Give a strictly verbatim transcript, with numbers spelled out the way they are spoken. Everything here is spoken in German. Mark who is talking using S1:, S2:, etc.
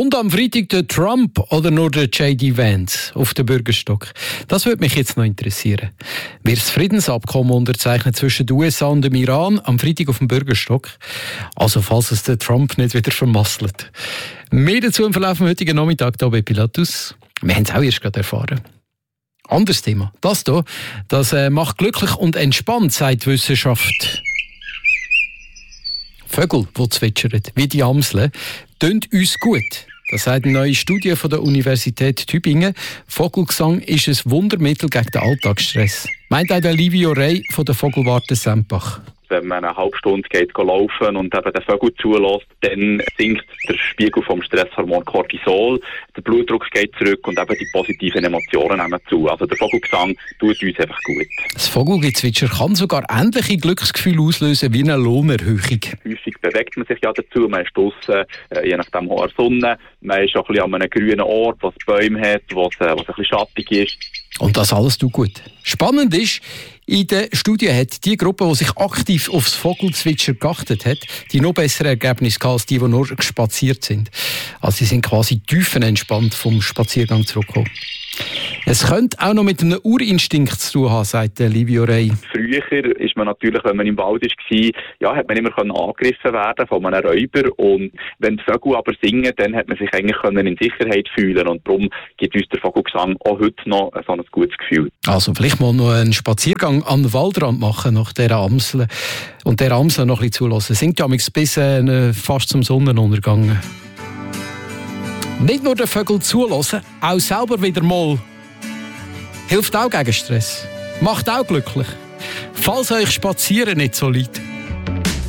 S1: Kommt am Freitag der Trump oder nur der J D Vance auf den Bürgerstock? Das würde mich jetzt noch interessieren. Wird das Friedensabkommen unterzeichnet zwischen den U S A und dem Iran am Freitag auf dem Bürgerstock? Also falls es der Trump nicht wieder vermasselt. Mehr dazu im Verlauf des heutigen Nachmittag hier bei Pilatus. Wir haben es auch erst gerade erfahren. Anderes Thema. Das hier, das äh, macht glücklich und entspannt, sagt die Wissenschaft. Vögel, die zwitschern, wie die Amseln, tun uns gut. Das sagt eine neue Studie von der Universität Tübingen. Vogelgesang ist ein Wundermittel gegen den Alltagsstress. Meint auch der Livio Rey von der Vogelwarte Sempach.
S2: Wenn man eine halbe Stunde geht laufen und eben den Vögel zulässt, dann sinkt der Spiegel vom Stresshormon Cortisol, der Blutdruck geht zurück und eben die positiven Emotionen nehmen zu. Also der Vogelgesang tut uns einfach gut.
S1: Das Vogelgezwitscher kann sogar ähnliche Glücksgefühle auslösen wie eine Lohnerhöhung.
S2: Häufig bewegt man sich ja dazu, man ist draussen, je nachdem hoher Sonne, man ist auch ein bisschen an einem grünen Ort, wo es Bäume hat, wo es, wo es ein bisschen schattig ist.
S1: Und das alles tut gut. Spannend ist, in der Studie hat die Gruppe, die sich aktiv aufs Vogelzwitschern geachtet hat, die noch bessere Ergebnisse gehabt als die, die nur spaziert sind. Also sie sind quasi tiefenentspannt vom Spaziergang zurückgekommen. Es könnte auch noch mit einem Urinstinkt zu tun haben, sagt Livio Rey.
S2: Früher ist man natürlich, wenn man im Wald war, ja, hat man immer angegriffen werden von einem Räuber. Und wenn die Vögel aber singen, dann hat man sich eigentlich in Sicherheit fühlen. Und darum gibt uns der Vogelgesang auch heute noch so ein gutes Gefühl.
S1: Also vielleicht mal noch einen Spaziergang an den Waldrand machen nach dieser Amsel und der Amsel noch ein bisschen zulassen. Singt ja bis äh, fast zum Sonnenuntergang. Nicht nur den Vögeln zulassen, auch selber wieder mal. Hilft auch gegen Stress. Macht auch glücklich. Falls euch Spazieren nicht so liegt.